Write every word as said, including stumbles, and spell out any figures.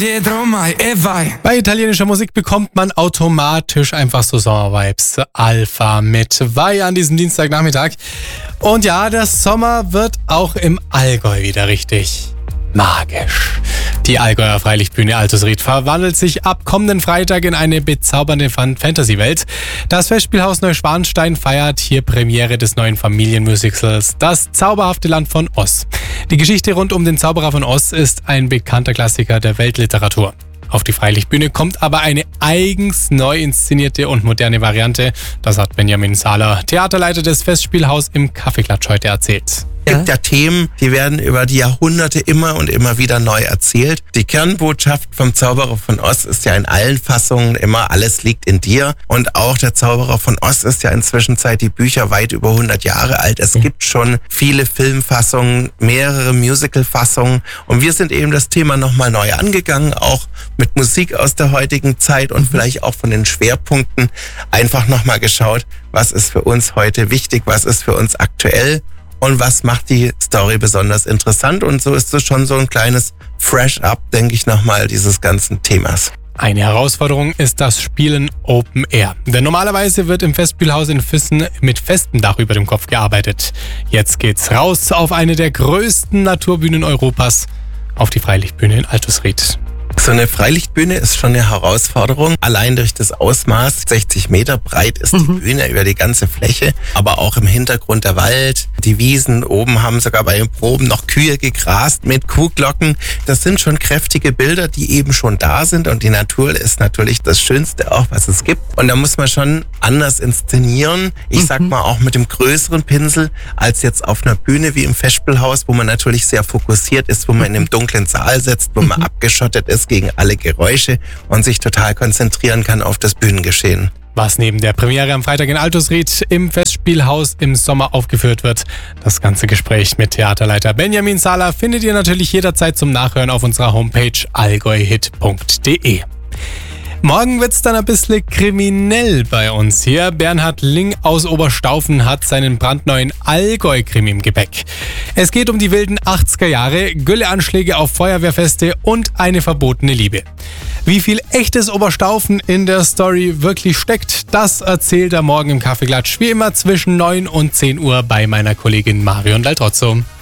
Bei italienischer Musik bekommt man automatisch einfach so Sommervibes. Alpha mit Vai an diesem Dienstagnachmittag. Und ja, der Sommer wird auch im Allgäu wieder richtig magisch. Die Allgäuer Freilichtbühne Altusried verwandelt sich ab kommenden Freitag in eine bezaubernde Fantasy-Welt. Das Festspielhaus Neuschwanstein feiert hier Premiere des neuen Familienmusicals Das zauberhafte Land von Oz. Die Geschichte rund um den Zauberer von Oz ist ein bekannter Klassiker der Weltliteratur. Auf die Freilichtbühne kommt aber eine eigens neu inszenierte und moderne Variante. Das hat Benjamin Sahler, Theaterleiter des Festspielhaus, im Kaffeeklatsch heute erzählt. Es gibt ja Themen, die werden über die Jahrhunderte immer und immer wieder neu erzählt. Die Kernbotschaft vom Zauberer von Oz ist ja in allen Fassungen immer, alles liegt in dir. Und auch der Zauberer von Oz ist ja inzwischen seit die Bücher weit über hundert Jahre alt. Es gibt schon viele Filmfassungen, mehrere Musicalfassungen. Und wir sind eben das Thema nochmal neu angegangen, auch mit Musik aus der heutigen Zeit und vielleicht auch von den Schwerpunkten einfach nochmal geschaut, was ist für uns heute wichtig, was ist für uns aktuell. Und was macht die Story besonders interessant? Und so ist es schon so ein kleines Fresh-Up, denke ich, nochmal dieses ganzen Themas. Eine Herausforderung ist das Spielen Open Air. Denn normalerweise wird im Festspielhaus in Füssen mit festem Dach über dem Kopf gearbeitet. Jetzt geht's raus auf eine der größten Naturbühnen Europas, auf die Freilichtbühne in Altusried. So eine Freilichtbühne ist schon eine Herausforderung. Allein durch das Ausmaß, sechzig Meter breit ist die mhm. Bühne über die ganze Fläche. Aber auch im Hintergrund der Wald, die Wiesen. Oben haben sogar bei den Proben noch Kühe gegrast mit Kuhglocken. Das sind schon kräftige Bilder, die eben schon da sind. Und die Natur ist natürlich das Schönste auch, was es gibt. Und da muss man schon anders inszenieren. Ich mhm. sag mal auch mit dem größeren Pinsel als jetzt auf einer Bühne wie im Festspielhaus, wo man natürlich sehr fokussiert ist, wo man in einem dunklen Saal sitzt, wo man mhm. abgeschottet ist gegen alle Geräusche und sich total konzentrieren kann auf das Bühnengeschehen. Was neben der Premiere am Freitag in Altusried im Festspielhaus im Sommer aufgeführt wird. Das ganze Gespräch mit Theaterleiter Benjamin Sahler findet ihr natürlich jederzeit zum Nachhören auf unserer Homepage allgäuhit punkt de. Morgen wird's dann ein bisschen kriminell bei uns hier. Bernhard Ling aus Oberstaufen hat seinen brandneuen Allgäu-Krimi im Gepäck. Es geht um die wilden achtziger Jahre, Gülleanschläge auf Feuerwehrfeste und eine verbotene Liebe. Wie viel echtes Oberstaufen in der Story wirklich steckt, das erzählt er morgen im Kaffeeklatsch, wie immer zwischen neun und zehn Uhr bei meiner Kollegin Marion Daltrozzo.